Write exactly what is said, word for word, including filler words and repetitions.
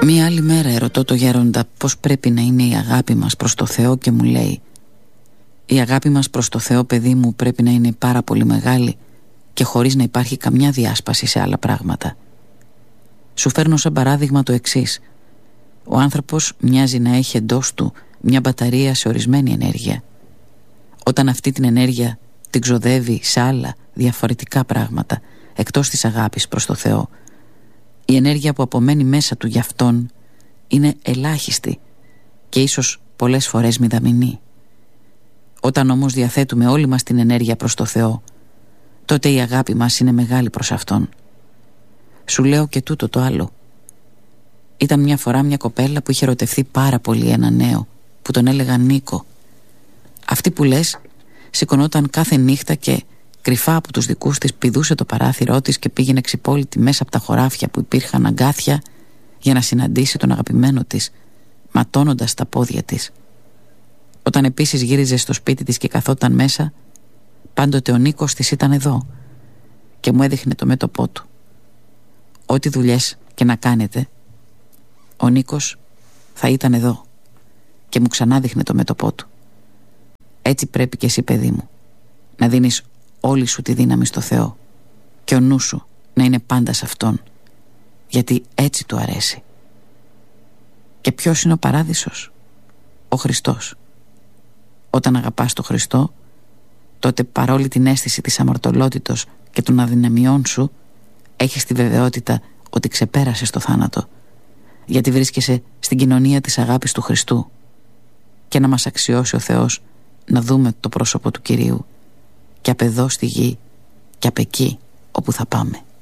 Μία άλλη μέρα ερωτώ το γέροντα πώς πρέπει να είναι η αγάπη μας προς το Θεό και μου λέει: η αγάπη μας προς το Θεό, παιδί μου, πρέπει να είναι πάρα πολύ μεγάλη και χωρίς να υπάρχει καμιά διάσπαση σε άλλα πράγματα. Σου φέρνω σαν παράδειγμα το εξής. Ο άνθρωπος μοιάζει να έχει εντός του μια μπαταρία σε ορισμένη ενέργεια. Όταν αυτή την ενέργεια την ξοδεύει σε άλλα διαφορετικά πράγματα εκτός της αγάπης προς το Θεό, η ενέργεια που απομένει μέσα του για αυτόν είναι ελάχιστη και ίσως πολλές φορές μηδαμινή. Όταν όμως διαθέτουμε όλη μας την ενέργεια προς το Θεό, τότε η αγάπη μας είναι μεγάλη προς Αυτόν. Σου λέω και τούτο το άλλο. Ήταν μια φορά μια κοπέλα που είχε ερωτευθεί πάρα πολύ ένα νέο που τον έλεγαν Νίκο. Αυτή που λες σηκωνόταν κάθε νύχτα και κρυφά από τους δικούς της πηδούσε το παράθυρό της και πήγαινε ξυπόλυτη μέσα από τα χωράφια που υπήρχαν αγκάθια για να συναντήσει τον αγαπημένο της, ματώνοντας τα πόδια της. Όταν επίσης γύριζε στο σπίτι της και καθόταν μέσα, πάντοτε ο Νίκος της ήταν εδώ και μου έδειχνε το μέτωπό του. Ό,τι δουλειές και να κάνετε, ο Νίκος θα ήταν εδώ και μου ξανάδειχνε το μέτωπό του. Έτσι πρέπει και εσύ, παιδί μου, να δίνεις όλη σου τη δύναμη στο Θεό και ο νους σου να είναι πάντα σε Αυτόν, γιατί έτσι του αρέσει. Και ποιος είναι ο παράδεισος? Ο Χριστός. Όταν αγαπάς τον Χριστό, τότε παρόλη την αίσθηση της αμαρτωλότητος και των αδυναμιών σου, έχεις τη βεβαιότητα ότι ξεπέρασες το θάνατο, γιατί βρίσκεσαι στην κοινωνία της αγάπης του Χριστού, και να μας αξιώσει ο Θεός να δούμε το πρόσωπο του Κυρίου και απ' εδώ στη γη και απ' εκεί όπου θα πάμε.